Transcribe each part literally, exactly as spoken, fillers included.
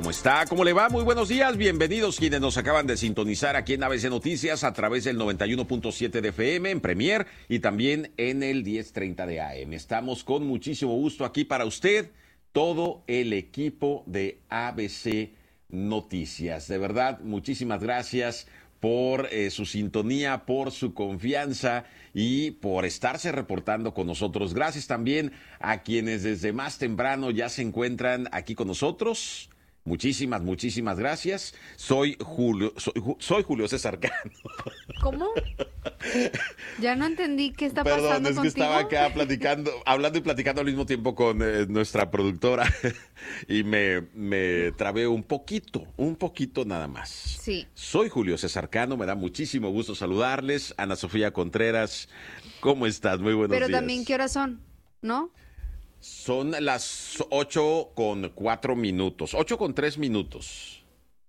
¿Cómo está? ¿Cómo le va? Muy buenos días. Bienvenidos quienes nos acaban de sintonizar aquí en A B C Noticias a través del noventa y uno punto siete de F M en Premier y también en el diez treinta de A M. Estamos con muchísimo gusto aquí para usted, todo el equipo de A B C Noticias. De verdad, muchísimas gracias por eh, su sintonía, por su confianza y por estarse reportando con nosotros. Gracias también a quienes desde más temprano ya se encuentran aquí con nosotros. Muchísimas, muchísimas gracias. Soy Julio, soy, soy Julio César Cano. ¿Cómo? Ya no entendí qué está Perdón, pasando es que contigo. estaba acá platicando, hablando y platicando al mismo tiempo con eh, nuestra productora y me, me trabé un poquito, un poquito nada más. Sí. Soy Julio César Cano, me da muchísimo gusto saludarles. Ana Sofía Contreras, ¿cómo estás? Muy buenos Pero días. también, ¿qué horas son? ¿No? Son las ocho con cuatro minutos, ocho con tres minutos.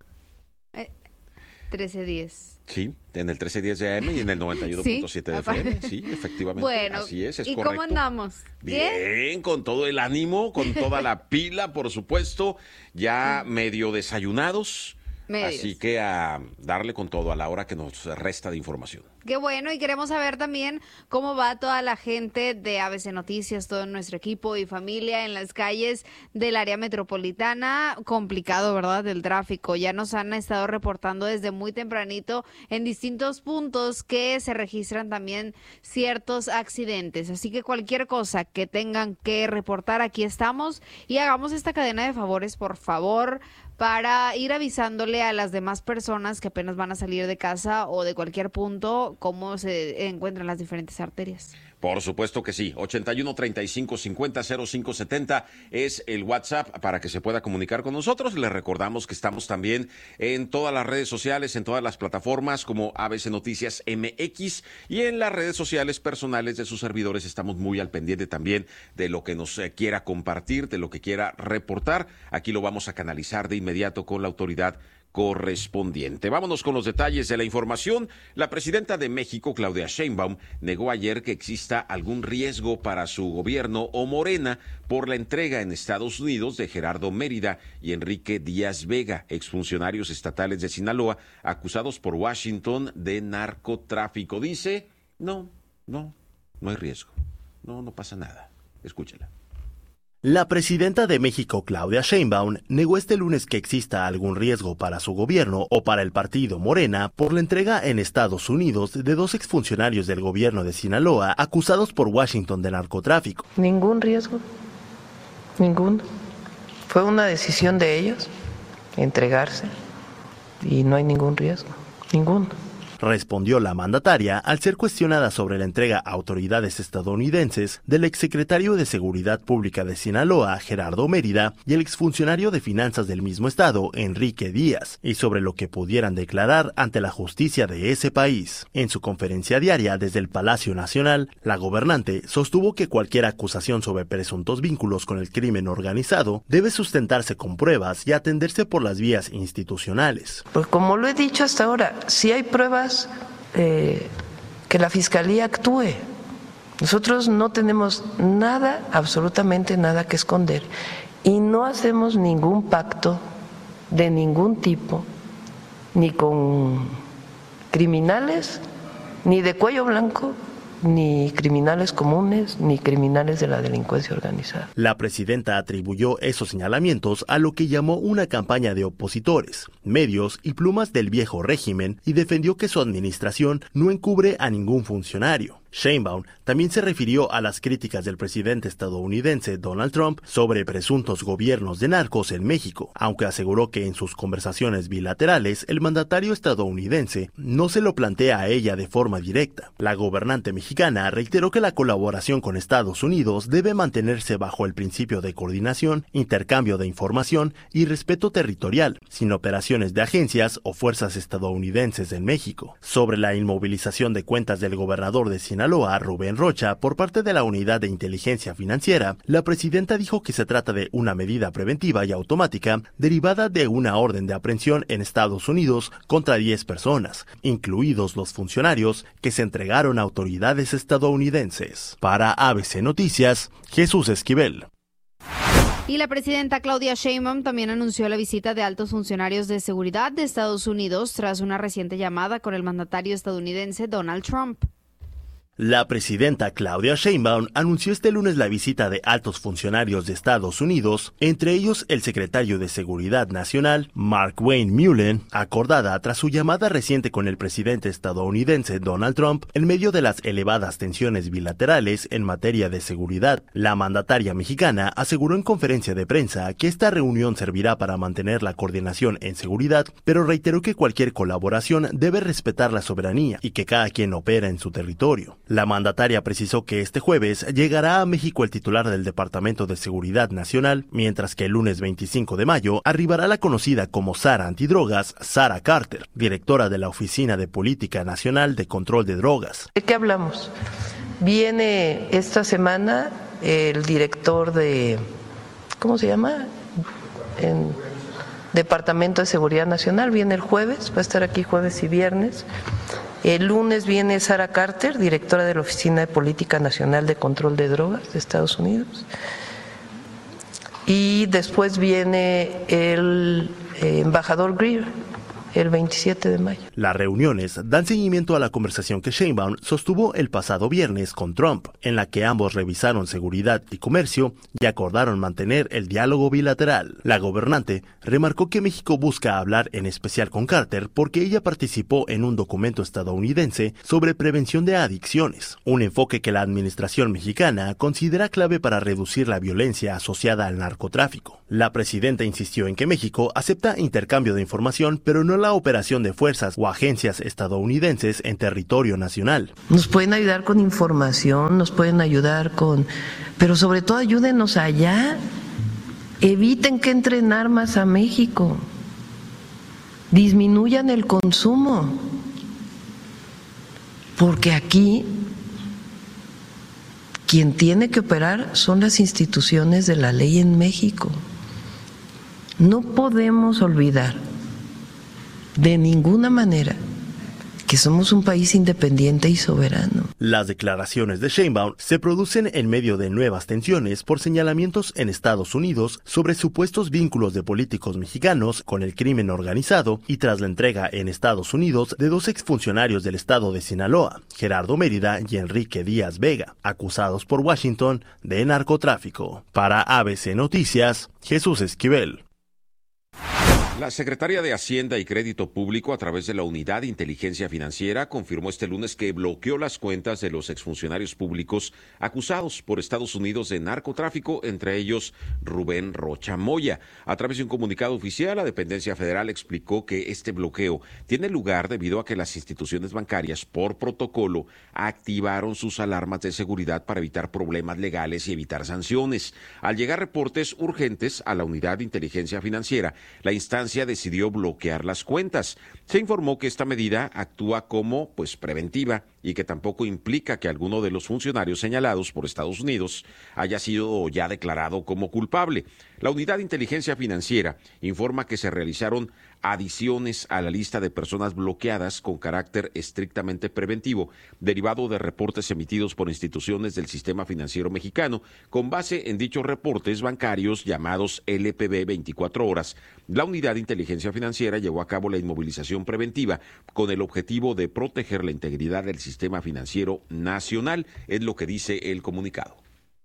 Eh, trece diez. Sí, en el trece diez de A M y en el noventa y uno punto siete de F M. Sí, efectivamente. Bueno, así es, es ¿y correcto. cómo andamos? Bien, ¿Bien? con todo el ánimo, con toda la pila, por supuesto, ya medio desayunados. Medios. Así que a darle con todo a la hora que nos resta de información. Qué bueno, y queremos saber también cómo va toda la gente de A B C Noticias, todo nuestro equipo y familia en las calles del área metropolitana. Complicado, ¿verdad? El tráfico. Ya nos han estado reportando desde muy tempranito en distintos puntos que se registran también ciertos accidentes. Así que cualquier cosa que tengan que reportar, aquí estamos y hagamos esta cadena de favores, por favor, para ir avisándole a las demás personas que apenas van a salir de casa o de cualquier punto cómo se encuentran las diferentes arterias. Por supuesto que sí. ochenta y uno, treinta y cinco, cincuenta, cero cinco setenta es el WhatsApp para que se pueda comunicar con nosotros. Les recordamos que estamos también en todas las redes sociales, en todas las plataformas como A B C Noticias M X y en las redes sociales personales de sus servidores. Estamos muy al pendiente también de lo que nos eh, quiera compartir, de lo que quiera reportar. Aquí lo vamos a canalizar de inmediato con la autoridad correspondiente. Vámonos con los detalles de la información. La presidenta de México, Claudia Sheinbaum, negó ayer que exista algún riesgo para su gobierno o Morena por la entrega en Estados Unidos de Gerardo Mérida y Enrique Díaz Vega, exfuncionarios estatales de Sinaloa, acusados por Washington de narcotráfico. Dice, no, no, no hay riesgo. No, no pasa nada. Escúchela. La presidenta de México, Claudia Sheinbaum, negó este lunes que exista algún riesgo para su gobierno o para el partido Morena por la entrega en Estados Unidos de dos exfuncionarios del gobierno de Sinaloa acusados por Washington de narcotráfico. Ningún riesgo, ninguno. Fue una decisión de ellos entregarse y no hay ningún riesgo, ninguno. Respondió la mandataria al ser cuestionada sobre la entrega a autoridades estadounidenses del exsecretario de Seguridad Pública de Sinaloa, Gerardo Mérida, y el exfuncionario de Finanzas del mismo estado, Enrique Díaz, y sobre lo que pudieran declarar ante la justicia de ese país. En su conferencia diaria desde el Palacio Nacional, la gobernante sostuvo que cualquier acusación sobre presuntos vínculos con el crimen organizado debe sustentarse con pruebas y atenderse por las vías institucionales. Pues como lo he dicho hasta ahora, si hay pruebas, Eh, que la Fiscalía actúe. Nosotros no tenemos nada, absolutamente nada que esconder y no hacemos ningún pacto de ningún tipo, ni con criminales, ni de cuello blanco, ni criminales comunes, ni criminales de la delincuencia organizada. La presidenta atribuyó esos señalamientos a lo que llamó una campaña de opositores, medios y plumas del viejo régimen y defendió que su administración no encubre a ningún funcionario. Sheinbaum también se refirió a las críticas del presidente estadounidense Donald Trump sobre presuntos gobiernos de narcos en México, aunque aseguró que en sus conversaciones bilaterales el mandatario estadounidense no se lo plantea a ella de forma directa. La gobernante mexicana reiteró que la colaboración con Estados Unidos debe mantenerse bajo el principio de coordinación, intercambio de información y respeto territorial, sin operaciones de agencias o fuerzas estadounidenses en México. Sobre la inmovilización de cuentas del gobernador de Sinaloa, Rubén Rocha, por parte de la Unidad de Inteligencia Financiera, la presidenta dijo que se trata de una medida preventiva y automática derivada de una orden de aprehensión en Estados Unidos contra diez personas, incluidos los funcionarios que se entregaron a autoridades estadounidenses. Para A B C Noticias, Jesús Esquivel. Y la presidenta Claudia Sheinbaum también anunció la visita de altos funcionarios de seguridad de Estados Unidos tras una reciente llamada con el mandatario estadounidense Donald Trump. La presidenta Claudia Sheinbaum anunció este lunes la visita de altos funcionarios de Estados Unidos, entre ellos el secretario de Seguridad Nacional, Mark Wayne Mullen, acordada tras su llamada reciente con el presidente estadounidense Donald Trump en medio de las elevadas tensiones bilaterales en materia de seguridad. La mandataria mexicana aseguró en conferencia de prensa que esta reunión servirá para mantener la coordinación en seguridad, pero reiteró que cualquier colaboración debe respetar la soberanía y que cada quien opera en su territorio. La mandataria precisó que este jueves llegará a México el titular del Departamento de Seguridad Nacional, mientras que el lunes veinticinco de mayo arribará la conocida como Sara Antidrogas, Sara Carter, directora de la Oficina de Política Nacional de Control de Drogas. ¿De qué hablamos? Viene esta semana el director de, ¿cómo se llama? En Departamento de Seguridad Nacional, viene el jueves, va a estar aquí jueves y viernes. El lunes viene Sara Carter, directora de la Oficina de Política Nacional de Control de Drogas de Estados Unidos. Y después viene el eh, embajador Greer, el veintisiete de mayo. Las reuniones dan seguimiento a la conversación que Sheinbaum sostuvo el pasado viernes con Trump, en la que ambos revisaron seguridad y comercio y acordaron mantener el diálogo bilateral. La gobernante remarcó que México busca hablar en especial con Carter porque ella participó en un documento estadounidense sobre prevención de adicciones, un enfoque que la administración mexicana considera clave para reducir la violencia asociada al narcotráfico. La presidenta insistió en que México acepta intercambio de información, pero no la operación de fuerzas o agencias estadounidenses en territorio nacional. Nos pueden ayudar con información, nos pueden ayudar con... pero sobre todo ayúdenos allá. Eviten que entren armas a México. Disminuyan el consumo. Porque aquí quien tiene que operar son las instituciones de la ley en México. No podemos olvidar de ninguna manera que somos un país independiente y soberano. Las declaraciones de Sheinbaum se producen en medio de nuevas tensiones por señalamientos en Estados Unidos sobre supuestos vínculos de políticos mexicanos con el crimen organizado y tras la entrega en Estados Unidos de dos exfuncionarios del estado de Sinaloa, Gerardo Mérida y Enrique Díaz Vega, acusados por Washington de narcotráfico. Para A B C Noticias, Jesús Esquivel. La secretaria de Hacienda y Crédito Público, a través de la Unidad de Inteligencia Financiera, confirmó este lunes que bloqueó las cuentas de los exfuncionarios públicos acusados por Estados Unidos de narcotráfico, entre ellos Rubén Rocha Moya. A través de un comunicado oficial, la dependencia federal explicó que este bloqueo tiene lugar debido a que las instituciones bancarias, por protocolo, activaron sus alarmas de seguridad para evitar problemas legales y evitar sanciones. Al llegar reportes urgentes a la Unidad de Inteligencia Financiera, la instancia decidió bloquear las cuentas. Se informó que esta medida actúa como pues preventiva y que tampoco implica que alguno de los funcionarios señalados por Estados Unidos haya sido ya declarado como culpable. La Unidad de Inteligencia Financiera informa que se realizaron adiciones a la lista de personas bloqueadas con carácter estrictamente preventivo, derivado de reportes emitidos por instituciones del sistema financiero mexicano, con base en dichos reportes bancarios llamados L P B veinticuatro horas. La Unidad de Inteligencia Financiera llevó a cabo la inmovilización preventiva con el objetivo de proteger la integridad del sistema financiero nacional, es lo que dice el comunicado.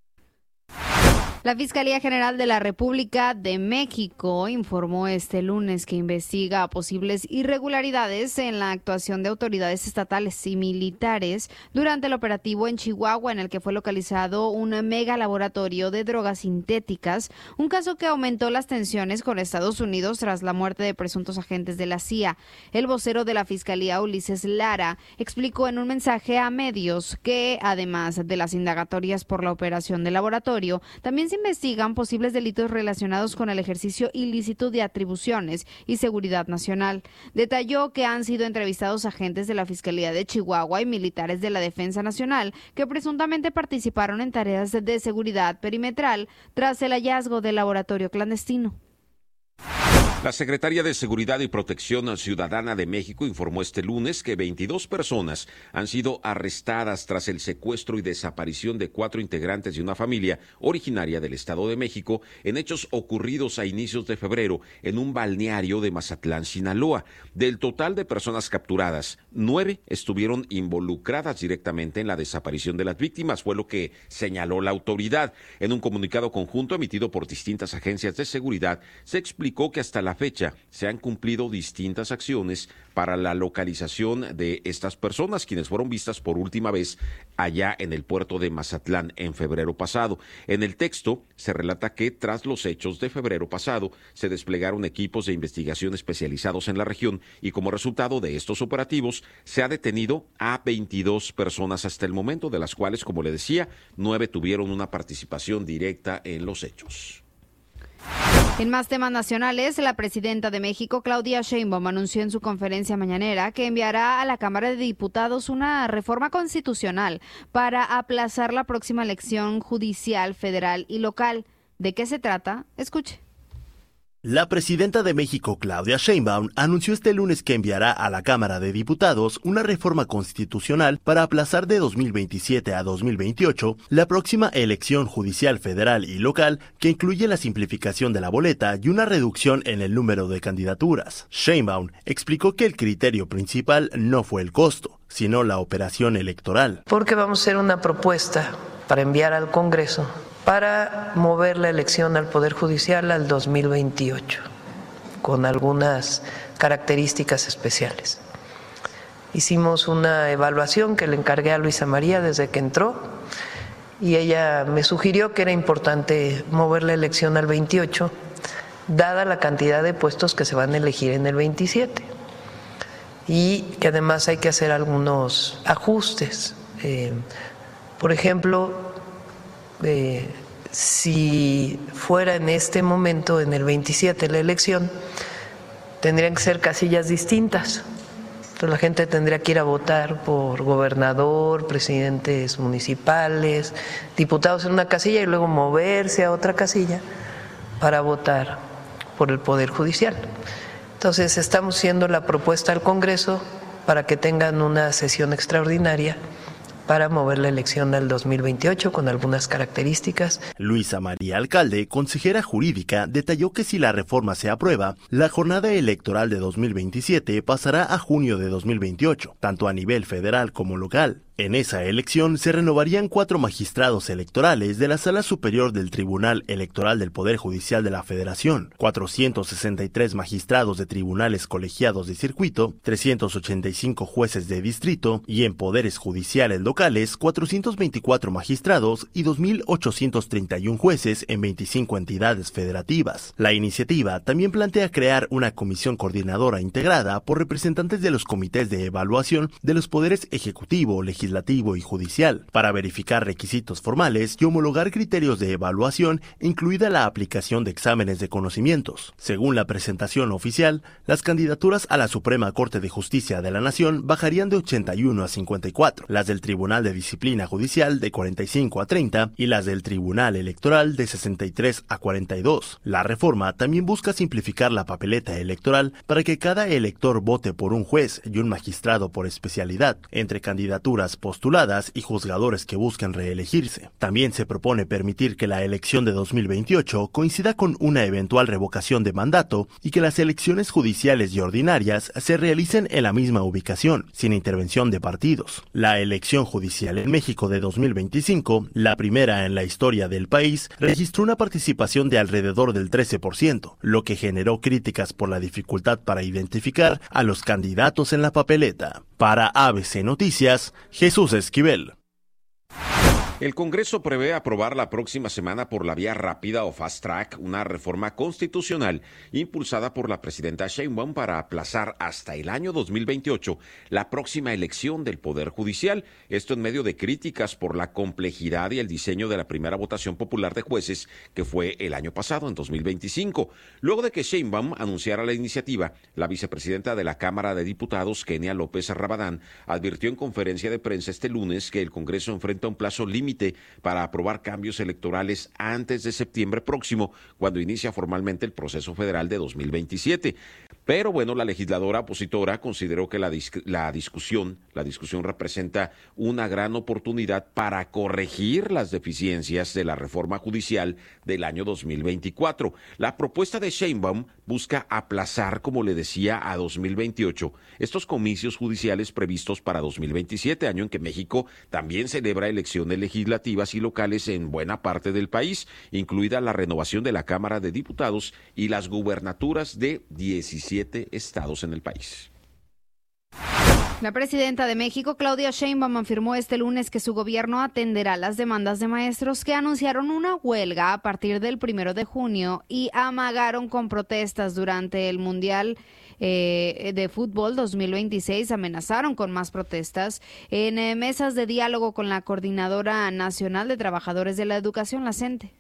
La Fiscalía General de la República de México informó este lunes que investiga posibles irregularidades en la actuación de autoridades estatales y militares durante el operativo en Chihuahua, en el que fue localizado un mega laboratorio de drogas sintéticas, un caso que aumentó las tensiones con Estados Unidos tras la muerte de presuntos agentes de la C I A. El vocero de la Fiscalía, Ulises Lara, explicó en un mensaje a medios que, además de las indagatorias por la operación del laboratorio, también se investigan posibles delitos relacionados con el ejercicio ilícito de atribuciones y seguridad nacional. Detalló que han sido entrevistados agentes de la Fiscalía de Chihuahua y militares de la Defensa Nacional que presuntamente participaron en tareas de seguridad perimetral tras el hallazgo del laboratorio clandestino. La Secretaría de Seguridad y Protección Ciudadana de México informó este lunes que veintidós personas han sido arrestadas tras el secuestro y desaparición de cuatro integrantes de una familia originaria del Estado de México en hechos ocurridos a inicios de febrero en un balneario de Mazatlán, Sinaloa. Del total de personas capturadas, nueve estuvieron involucradas directamente en la desaparición de las víctimas, fue lo que señaló la autoridad. En un comunicado conjunto emitido por distintas agencias de seguridad, se explicó que hasta la fecha se han cumplido distintas acciones para la localización de estas personas, quienes fueron vistas por última vez allá en el puerto de Mazatlán en febrero pasado. En el texto se relata que tras los hechos de febrero pasado se desplegaron equipos de investigación especializados en la región y como resultado de estos operativos se ha detenido a veintidós personas hasta el momento, de las cuales, como le decía, nueve tuvieron una participación directa en los hechos. En más temas nacionales, la presidenta de México, Claudia Sheinbaum, anunció en su conferencia mañanera que enviará a la Cámara de Diputados una reforma constitucional para aplazar la próxima elección judicial, federal y local. ¿De qué se trata? Escuche. La presidenta de México, Claudia Sheinbaum, anunció este lunes que enviará a la Cámara de Diputados una reforma constitucional para aplazar de dos mil veintisiete a dos mil veintiocho la próxima elección judicial federal y local, que incluye la simplificación de la boleta y una reducción en el número de candidaturas. Sheinbaum explicó que el criterio principal no fue el costo, sino la operación electoral. Porque vamos a hacer una propuesta para enviar al Congreso para mover la elección al Poder Judicial al dos mil veintiocho, con algunas características especiales. Hicimos una evaluación que le encargué a Luisa María desde que entró y ella me sugirió que era importante mover la elección al veintiocho, dada la cantidad de puestos que se van a elegir en el veintisiete, y que además hay que hacer algunos ajustes. Eh, por ejemplo, Eh, si fuera en este momento, en el veintisiete, la elección, tendrían que ser casillas distintas. Entonces la gente tendría que ir a votar por gobernador, presidentes municipales, diputados en una casilla y luego moverse a otra casilla para votar por el Poder Judicial. Entonces estamos haciendo la propuesta al Congreso para que tengan una sesión extraordinaria para mover la elección al dos mil veintiocho con algunas características. Luisa María Alcalde, consejera jurídica, detalló que si la reforma se aprueba, la jornada electoral de dos mil veintisiete pasará a junio de dos mil veintiocho, tanto a nivel federal como local. En esa elección se renovarían cuatro magistrados electorales de la Sala Superior del Tribunal Electoral del Poder Judicial de la Federación, cuatrocientos sesenta y tres magistrados de tribunales colegiados de circuito, trescientos ochenta y cinco jueces de distrito y en poderes judiciales locales, cuatrocientos veinticuatro magistrados y dos mil ochocientos treinta y uno jueces en veinticinco entidades federativas. La iniciativa también plantea crear una comisión coordinadora integrada por representantes de los comités de evaluación de los poderes ejecutivo, legislativo, legislativo y judicial, para verificar requisitos formales y homologar criterios de evaluación, incluida la aplicación de exámenes de conocimientos. Según la presentación oficial, las candidaturas a la Suprema Corte de Justicia de la Nación bajarían de ochenta y uno a cincuenta y cuatro, las del Tribunal de Disciplina Judicial de cuarenta y cinco a treinta y las del Tribunal Electoral de sesenta y tres a cuarenta y dos. La reforma también busca simplificar la papeleta electoral para que cada elector vote por un juez y un magistrado por especialidad, entre candidaturas postuladas y juzgadores que buscan reelegirse. También se propone permitir que la elección de dos mil veintiocho coincida con una eventual revocación de mandato y que las elecciones judiciales y ordinarias se realicen en la misma ubicación, sin intervención de partidos. La elección judicial en México de dos mil veinticinco, la primera en la historia del país, registró una participación de alrededor del trece por ciento, lo que generó críticas por la dificultad para identificar a los candidatos en la papeleta. Para A B C Noticias, Jesús Esquivel. El Congreso prevé aprobar la próxima semana por la vía rápida o fast track una reforma constitucional impulsada por la presidenta Sheinbaum para aplazar hasta el año dos mil veintiocho la próxima elección del Poder Judicial. Esto en medio de críticas por la complejidad y el diseño de la primera votación popular de jueces que fue el año pasado, en dos mil veinticinco. Luego de que Sheinbaum anunciara la iniciativa, la vicepresidenta de la Cámara de Diputados, Kenia López Rabadán, advirtió en conferencia de prensa este lunes que el Congreso enfrenta un plazo límite límite para aprobar cambios electorales antes de septiembre próximo, cuando inicia formalmente el proceso federal de dos mil veintisiete. Pero bueno, la legisladora opositora consideró que la, dis- la discusión, la discusión representa una gran oportunidad para corregir las deficiencias de la reforma judicial del año dos mil veinticuatro. La propuesta de Sheinbaum busca aplazar, como le decía, a dos mil veintiocho estos comicios judiciales previstos para dos mil veintisiete, año en que México también celebra elecciones legislativas y locales en buena parte del país, incluida la renovación de la Cámara de Diputados y las gubernaturas de diecisiete estados en el país. La presidenta de México, Claudia Sheinbaum, afirmó este lunes que su gobierno atenderá las demandas de maestros que anunciaron una huelga a partir del primero de junio y amagaron con protestas durante el Mundial eh, de Fútbol dos mil veintiséis. Amenazaron con más protestas en eh, mesas de diálogo con la Coordinadora Nacional de Trabajadores de la Educación, la CENTE.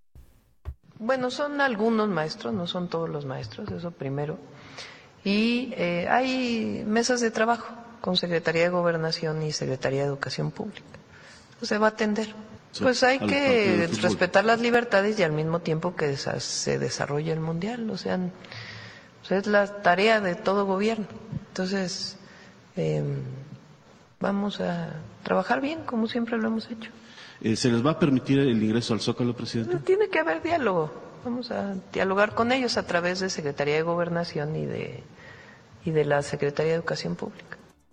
Bueno, son algunos maestros, no son todos los maestros, eso primero. Y eh, hay mesas de trabajo con Secretaría de Gobernación y Secretaría de Educación Pública. Se va a atender. Sí, pues hay que respetar las libertades y al mismo tiempo que se desarrolle el Mundial. O sea, pues es la tarea de todo gobierno. Entonces, eh, vamos a trabajar bien, como siempre lo hemos hecho. Eh, ¿Se les va a permitir el ingreso al Zócalo, presidente? No, tiene que haber diálogo. Vamos a dialogar con ellos a través de Secretaría de Gobernación y de, y de la Secretaría de Educación Pública.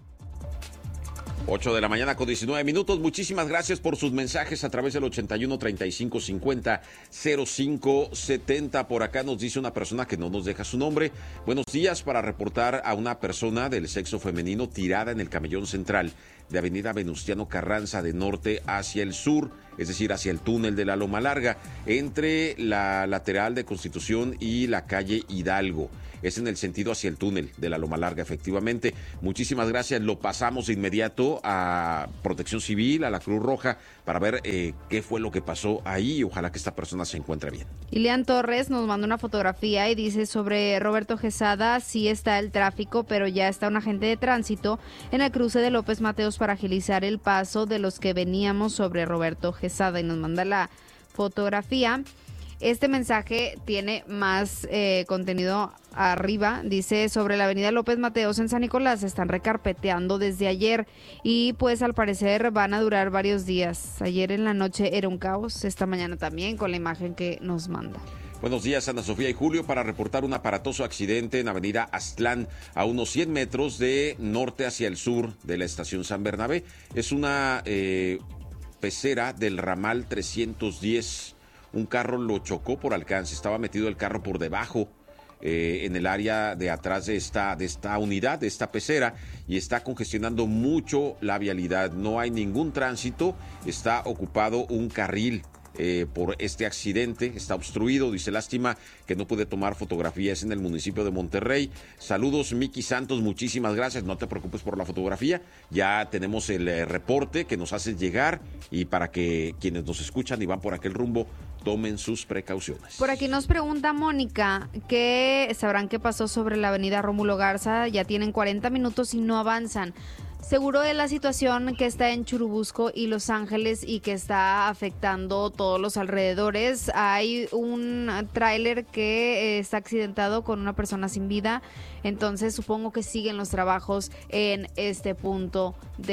ocho de la mañana con diecinueve minutos. Muchísimas gracias por sus mensajes a través del ochenta y uno, treinta y cinco, cincuenta, cero cinco setenta. Por acá nos dice una persona que no nos deja su nombre. Buenos días, para reportar a una persona del sexo femenino tirada en el camellón central de Avenida Venustiano Carranza de norte hacia el sur, es decir, hacia el túnel de la Loma Larga, entre la lateral de Constitución y la calle Hidalgo. Es en el sentido hacia el túnel de la Loma Larga, efectivamente. Muchísimas gracias. Lo pasamos de inmediato a Protección Civil, a la Cruz Roja, para ver eh, qué fue lo que pasó ahí. Ojalá que esta persona se encuentre bien. Ilian Torres nos mandó una fotografía y dice sobre Roberto Quesada: sí está el tráfico, pero ya está un agente de tránsito en el cruce de López Mateos para agilizar el paso de los que veníamos sobre Roberto Quesada, y nos manda la fotografía. Este mensaje tiene más eh, contenido arriba. Dice: sobre la avenida López Mateos en San Nicolás se están recarpeteando desde ayer y pues al parecer van a durar varios días. Ayer en la noche era un caos, esta mañana también, con la imagen que nos manda. Buenos días, Ana Sofía y Julio, para reportar un aparatoso accidente en avenida Aztlán, a unos cien metros de norte hacia el sur de la estación San Bernabé. Es una eh, pecera del ramal trescientos diez. Un carro lo chocó por alcance, estaba metido el carro por debajo eh, en el área de atrás de esta, de esta unidad, de esta pecera, y está congestionando mucho la vialidad. No hay ningún tránsito, está ocupado un carril eh, por este accidente, está obstruido. Dice: lástima que no pude tomar fotografías en el municipio de Monterrey. Saludos, Miki Santos, muchísimas gracias. No te preocupes por la fotografía, ya tenemos el eh, reporte que nos haces llegar, y para que quienes nos escuchan y van por aquel rumbo tomen sus precauciones. Por aquí nos pregunta Mónica que sabrán qué pasó sobre la avenida Rómulo Garza. Ya tienen cuarenta minutos y no avanzan. Seguro de la situación que está en Churubusco y Los Ángeles y que está afectando todos los alrededores. Hay un tráiler que está accidentado con una persona sin vida. Entonces supongo que siguen los trabajos en este punto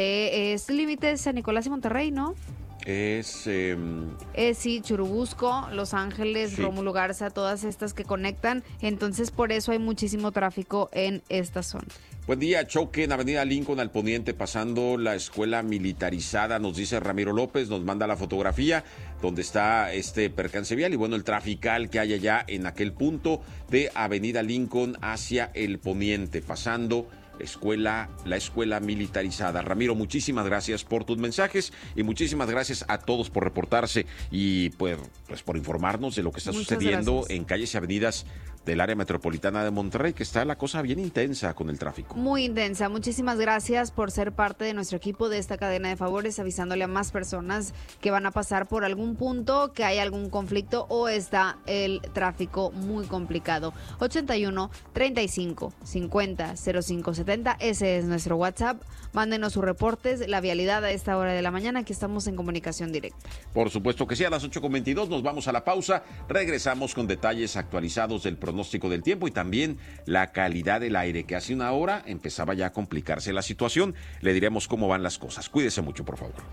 de este límite San Nicolás y Monterrey, ¿no? Es... Eh... Eh, sí, Churubusco, Los Ángeles, sí. Rómulo Garza, todas estas que conectan. Entonces, por eso hay muchísimo tráfico en esta zona. Buen día. Choque en avenida Lincoln al poniente, pasando la escuela militarizada, nos dice Ramiro López, nos manda la fotografía donde está este percance vial y bueno, el trafical que hay allá en aquel punto de avenida Lincoln hacia el poniente, pasando escuela, la escuela militarizada. Ramiro, muchísimas gracias por tus mensajes y muchísimas gracias a todos por reportarse y pues, pues por informarnos de lo que está Muchas sucediendo gracias. en calles y avenidas del área metropolitana de Monterrey, que está la cosa bien intensa con el tráfico. Muy intensa. Muchísimas gracias por ser parte de nuestro equipo de esta cadena de favores, avisándole a más personas que van a pasar por algún punto, que hay algún conflicto o está el tráfico muy complicado. ochenta y uno, treinta y cinco, cincuenta, cero cinco setenta, ese es nuestro WhatsApp. Mándenos sus reportes, la vialidad a esta hora de la mañana, que estamos en comunicación directa. Por supuesto que sí, a las ocho con veintidós nos vamos a la pausa. Regresamos con detalles actualizados del pronóstico del tiempo y también la calidad del aire, que hace una hora empezaba ya a complicarse la situación. Le diremos cómo van las cosas. Cuídese mucho, por favor.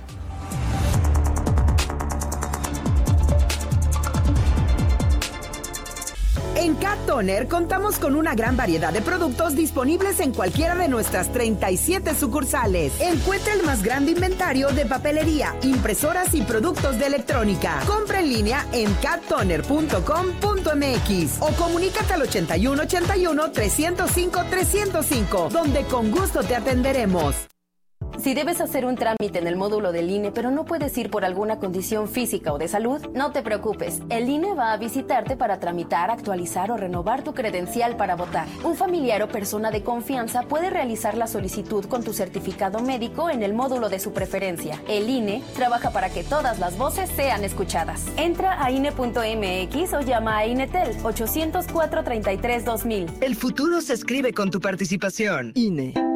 En Cat Toner contamos con una gran variedad de productos disponibles en cualquiera de nuestras treinta y siete sucursales. Encuentra el más grande inventario de papelería, impresoras y productos de electrónica. Compra en línea en cat toner punto com punto m x o comunícate al ochenta y uno, ochenta y uno, trescientos cinco, trescientos cinco, donde con gusto te atenderemos. Si debes hacer un trámite en el módulo del I N E, pero no puedes ir por alguna condición física o de salud, no te preocupes. El I N E va a visitarte para tramitar, actualizar o renovar tu credencial para votar. Un familiar o persona de confianza puede realizar la solicitud con tu certificado médico en el módulo de su preferencia. El I N E trabaja para que todas las voces sean escuchadas. Entra a I N E punto m x o llama a INETEL ochocientos cuatro, treinta y tres, dos mil. El futuro se escribe con tu participación. I N E.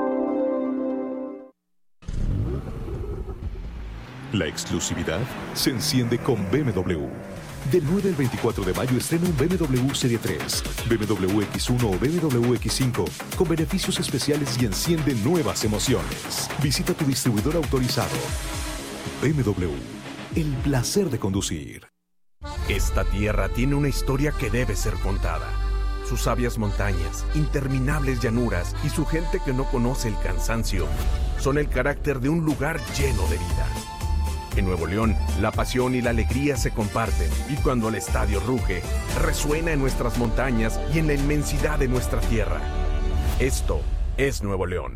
La exclusividad se enciende con B M W. Del nueve al veinticuatro de mayo estrena un B M W Serie tres, B M W X uno o B M W X cinco con beneficios especiales y enciende nuevas emociones. Visita tu distribuidor autorizado. B M W, el placer de conducir. Esta tierra tiene una historia que debe ser contada. Sus sabias montañas, interminables llanuras y su gente que no conoce el cansancio son el carácter de un lugar lleno de vida. En Nuevo León, la pasión y la alegría se comparten y cuando el estadio ruge, resuena en nuestras montañas y en la inmensidad de nuestra tierra. Esto es Nuevo León.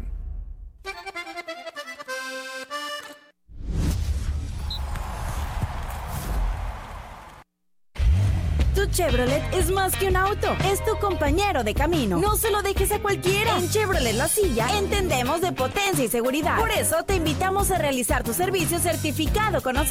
Tu Chevrolet es más que un auto, es tu compañero de camino. No se lo dejes a cualquiera. En Chevrolet La Silla entendemos de potencia y seguridad. Por eso te invitamos a realizar tu servicio certificado con nosotros.